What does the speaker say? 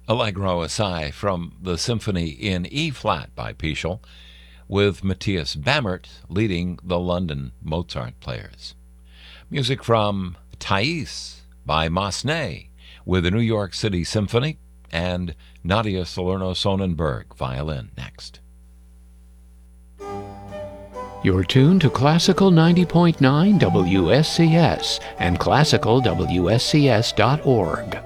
Allegro Assai from the Symphony in E-flat by Pichel, with Matthias Bammert leading the London Mozart players. Music from Thais by Massenet with the New York City Symphony, and Nadia Salerno-Sonnenberg, violin, next. You're tuned to Classical 90.9 WSCS and classicalwscs.org.